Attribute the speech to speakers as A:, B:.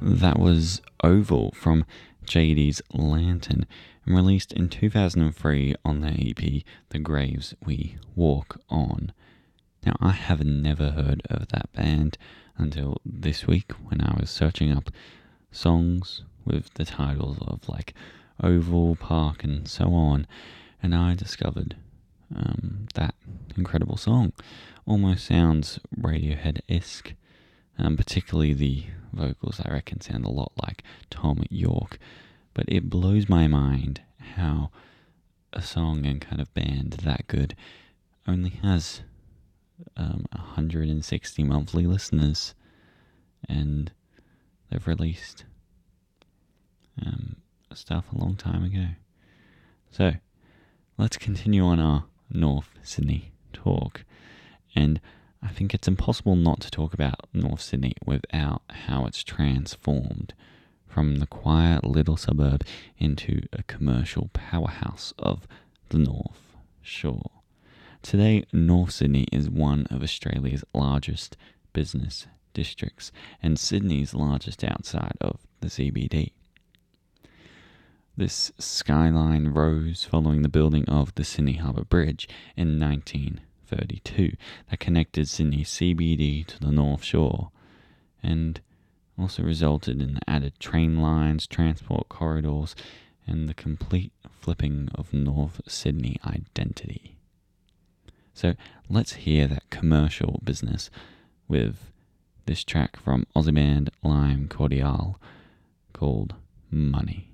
A: That was Oval from JD's Lantern, and released in 2003 on their EP, The Graves We Walk On. Now, I have never heard of that band until this week when I was searching up songs with the titles of like Oval, Park, and so on, and I discovered that incredible song. Almost sounds Radiohead-esque, particularly the vocals, I reckon, sound a lot like Tom York, but it blows my mind how a song and kind of band that good only has 160 monthly listeners, and they've released stuff a long time ago. So let's continue on our North Sydney talk, and I think it's impossible not to talk about North Sydney without how it's transformed from the quiet little suburb into a commercial powerhouse of the North Shore. Today, North Sydney is one of Australia's largest business districts and Sydney's largest outside of the CBD. This skyline rose following the building of the Sydney Harbour Bridge in 1932 that connected Sydney CBD to the North Shore, and also resulted in added train lines, transport corridors, and the complete flipping of North Sydney identity. So let's hear that commercial business with this track from Aussie band Lime Cordiale called Money.